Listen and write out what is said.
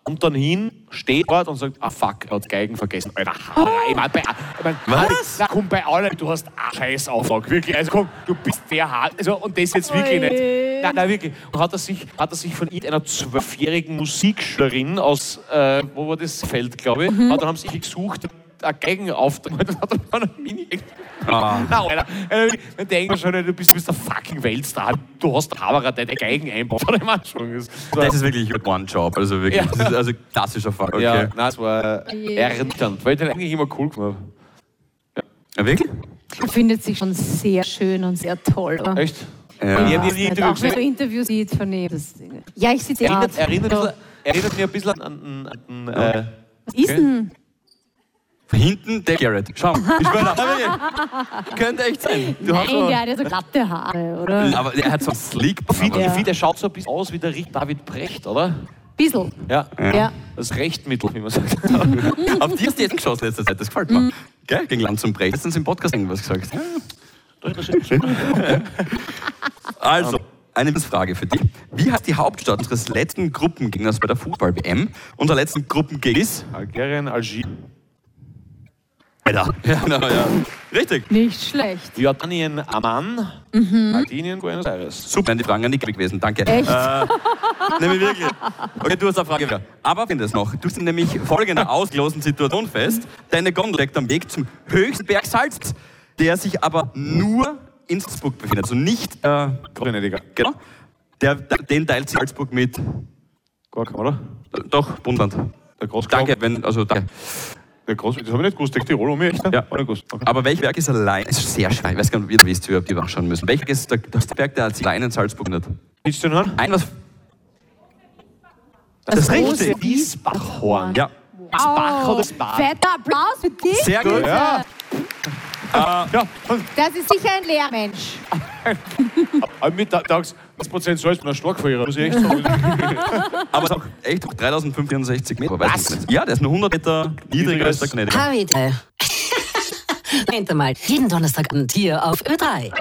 und dann hin, steht dort und sagt, fuck, er hat Geigen vergessen. Alter, komm bei allen, du hast einen Scheißauftrag, wirklich. Also komm, du bist der hart. Also, und das jetzt wirklich nicht. Nein, wirklich. Und hat er sich von einer 12-jährigen Musikschülerin aus, wo war das Feld, glaube ich, dann haben sie sich gesucht, einen Geigenauftrag, dann hat er einen Mini. Nein, Alter, wenn der Engländer schon, du bist der fucking Weltstar, du hast Haberer, der Geigen einbaut. Das ist wirklich ein One-Job, also wirklich, das ist also klassischer Fall. Okay. Ja, nein, das war ernüchternd, weil ich den eigentlich immer cool gemacht habe. Ja, wirklich? Er findet sich schon sehr schön und sehr toll. Oder? Echt? Ja. Ich habe die Interview Auch wenn gesehen. du Interviews sieht von ihm. Ja, ich sitze Erinnert mich ein bisschen an Was ist denn? Hinten der Garrett. Schau, ich schwöre, könnte echt sein. Du hast Nein, der hat ja so glatte Haare, oder? aber er hat so einen Sleek. Ich finde, der schaut so ein bisschen aus wie der David Brecht, oder? Bissl. Ja. Ja. Das Rechtmittel, wie man sagt. Auf die hast du jetzt geschossen letzter Zeit, das gefällt mir. Gell? Gegen Land zum Brecht. Letztens im Podcast irgendwas gesagt. Also, eine Frage für dich. Wie heißt die Hauptstadt unseres letzten Gruppengegners bei der Fußball-WM und der letzten Gruppengegner ist? Algerien, Algier. Alter. Ja, ja. Richtig. Nicht schlecht. Jordanien, Amman. Sardinien, Buenos Aires. Super, die Fragen an Nick gewesen, danke. Echt? Nämlich wirklich. Okay, du hast eine Frage wieder. Aber finde es noch. Du bist nämlich folgender ausgelosen Situation fest. Deine Gondel liegt am Weg zum höchsten Berg Salz, der sich aber nur in Salzburg befindet. Also nicht, Grünediger. genau. Den teilt Salzburg mit, Gork, oder? doch, Bundland. Der Großglock. Danke, danke. Das habe ich nicht gewusst. Der Tirol um mich, echt? Ja. Okay. Aber welches Berg ist allein? Es ist sehr schwer. Ich weiß gar nicht, wie ihr wisst, wie wir anschauen müssen. Welcher ist der Berg, der als allein in Salzburg nicht? Willst du den hören? Ein was? Das ist große richtig. Wiesbachhorn. Ja. Das Bach oder das Bad? Fetter Applaus für dich. Sehr gut. Ja. Ja, Das ist sicher ein Lehrmensch. am Mittags 1% Salz bin ich stark verehrer, muss ich echt sagen. Aber es ist auch echt 3564 Meter. Weiß ich nicht. Ja, der ist nur 100 Meter niedriger als der Gnädige. Wieder. Moment mal, jeden Donnerstagabend hier auf Ö3.